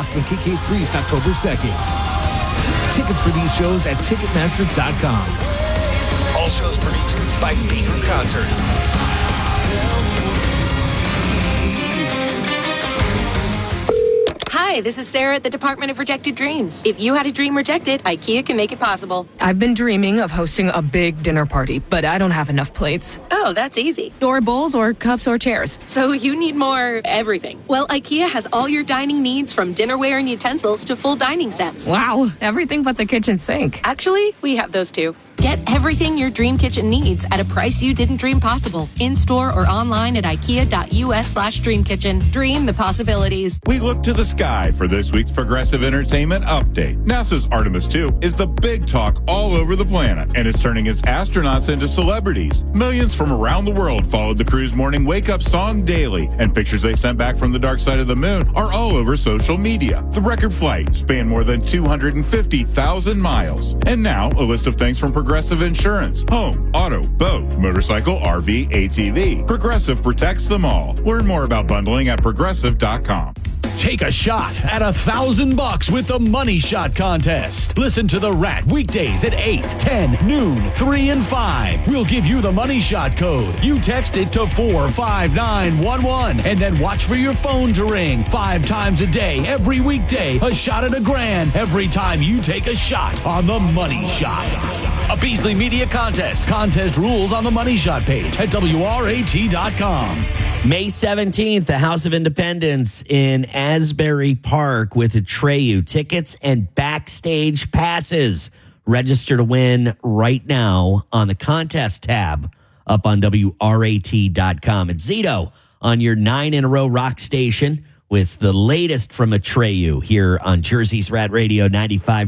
when KK's Priest October 2nd. Tickets for these shows at Ticketmaster.com. All shows produced by Baker Concerts. Hi, this is Sarah at the Department of Rejected Dreams. If you had a dream rejected, IKEA can make it possible. I've been dreaming of hosting a big dinner party, but I don't have enough plates. Oh, that's easy. Or bowls or cups or chairs. So you need more everything. Well, IKEA has all your dining needs from dinnerware and utensils to full dining sets. Wow, everything but the kitchen sink. Actually, we have those too. Get everything your dream kitchen needs at a price you didn't dream possible. In-store or online at ikea.us/dreamkitchen. Dream the possibilities. We look to the sky for this week's Progressive Entertainment Update. NASA's Artemis 2 is the big talk all over the planet and is turning its astronauts into celebrities. Millions from around the world followed the crew's morning wake-up song daily, and pictures they sent back from the dark side of the moon are all over social media. The record flight spanned more than 250,000 miles. And now, a list of things from Progressive Insurance. Home, auto, boat, motorcycle, RV, ATV. Progressive protects them all. Learn more about bundling at Progressive.com. Take a shot at $1,000 with the Money Shot Contest. Listen to The Rat weekdays at 8, 10, noon, 3, and 5. We'll give you the Money Shot code. You text it to 45911 and then watch for your phone to ring 5 times a day, every weekday. A shot at $1,000 every time you take a shot on the Money Shot. A Beasley Media contest. Contest rules on the Money Shot page at WRAT.com. May 17th, the House of Independence in Asbury Park with Atreyu. Tickets and backstage passes. Register to win right now on the contest tab up on WRAT.com. It's Zito on your 9-in-a-row rock station with the latest from Atreyu here on Jersey's Rat Radio 95.